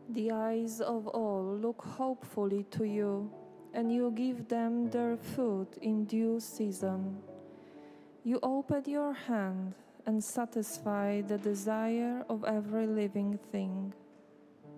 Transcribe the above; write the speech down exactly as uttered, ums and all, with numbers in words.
The eyes of all look hopefully to you, and you give them their food in due season. You open your hand and satisfy the desire of every living thing.